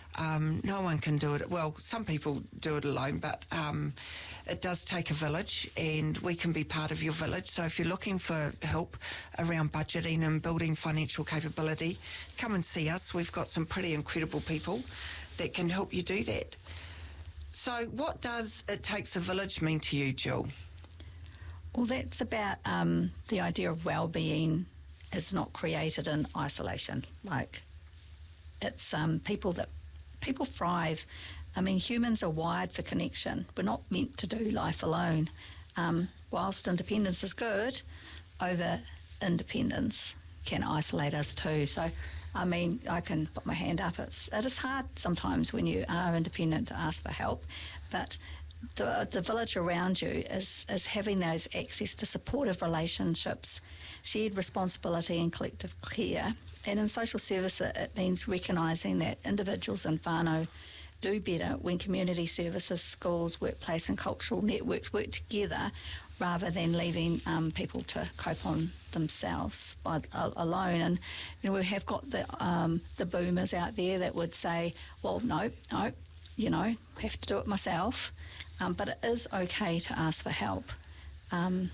No one can do it. Well, some people do it alone, but it does take a village, and we can be part of your village. So if you're looking for help around budgeting and building financial capability, come and see us. We've got some pretty incredible people that can help you do that. So what does It Takes a Village mean to you, Jill? Well, that's about the idea of well-being is not created in isolation. Like, it's people thrive. I mean, humans are wired for connection. We're not meant to do life alone. Whilst independence is good, over independence can isolate us too. So, I mean, I can put my hand up. It is hard sometimes when you are independent to ask for help, but the village around you is having those access to supportive relationships, shared responsibility and collective care. And in social service, it means recognising that individuals in whānau do better when community services, schools, workplace and cultural networks work together rather than leaving people to cope on themselves alone. And we have got the boomers out there that would say, well, no, have to do it myself. But it is okay to ask for help. And,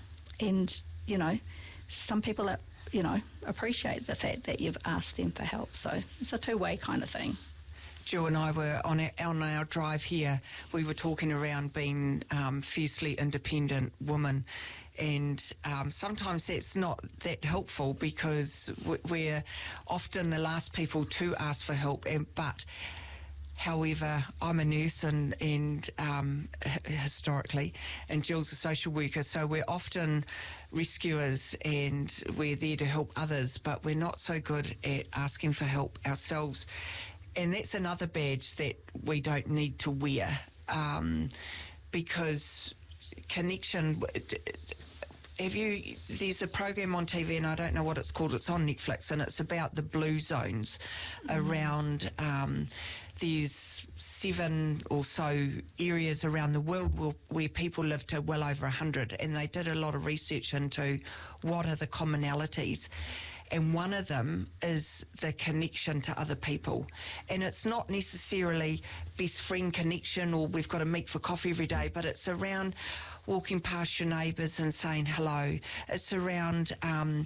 some people, appreciate the fact that you've asked them for help. So it's a two-way kind of thing. Jill and I were on our drive here. We were talking around being fiercely independent women, and sometimes that's not that helpful because we're often the last people to ask for help. However, I'm a nurse and historically, and Jill's a social worker, so we're often rescuers and we're there to help others, but we're not so good at asking for help ourselves. And that's another badge that we don't need to wear, because connection. There's a program on TV, and I don't know what it's called. It's on Netflix, and it's about the blue zones around. There's 7 or so areas around the world where people live to well over 100, and they did a lot of research into what are the commonalities. And one of them is the connection to other people. And it's not necessarily best friend connection or we've got to meet for coffee every day, but it's around walking past your neighbours and saying hello. It's around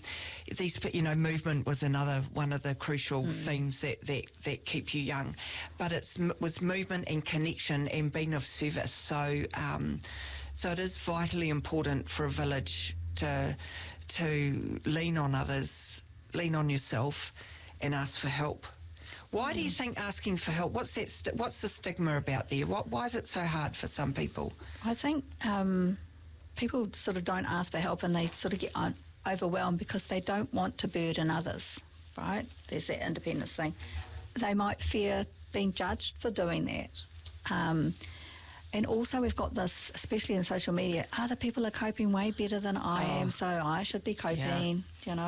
movement was another one of the crucial themes that keep you young. But it was movement and connection and being of service. So it is vitally important for a village to lean on others, lean on yourself, and ask for help. Why do you think asking for help? What's the stigma about there? Why is it so hard for some people? I think people sort of don't ask for help, and they sort of get overwhelmed because they don't want to burden others. Right? There's that independence thing. They might fear being judged for doing that. And also we've got this, especially in social media, other people are coping way better than I am, so I should be coping,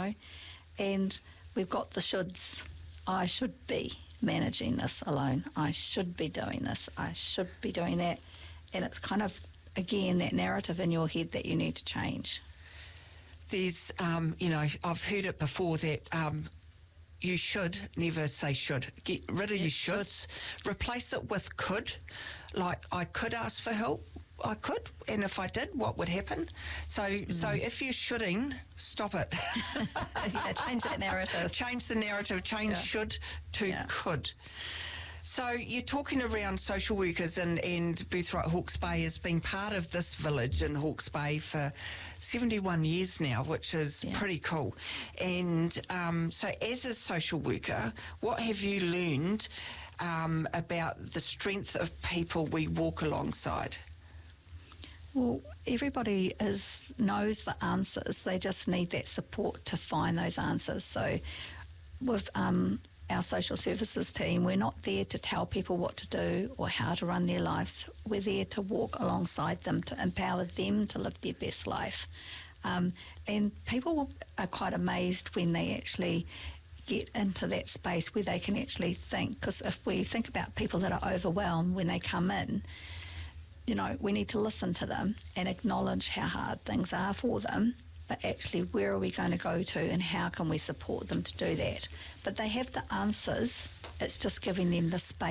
And we've got the shoulds. I should be managing this alone. I should be doing this. I should be doing that. And it's kind of, again, that narrative in your head that you need to change. There's, I've heard it before that you should never say should. Get rid of your shoulds. Replace it with could. Like, I could ask for help. I could, and if I did, what would happen? So if you're shoulding, stop it. Change that narrative. Change the narrative. Change should to could. So you're talking around social workers, and Birthright Hawke's Bay has been part of this village in Hawke's Bay for 71 years now, which is pretty cool. And so as a social worker, what have you learned about the strength of people we walk alongside? Well, everybody knows the answers. They just need that support to find those answers. So with our social services team, we're not there to tell people what to do or how to run their lives. We're there to walk alongside them, to empower them to live their best life. And people are quite amazed when they actually get into that space where they can actually think. Because if we think about people that are overwhelmed when they come in, we need to listen to them and acknowledge how hard things are for them, but actually where are we going to go to and how can we support them to do that? But they have the answers. It's just giving them the space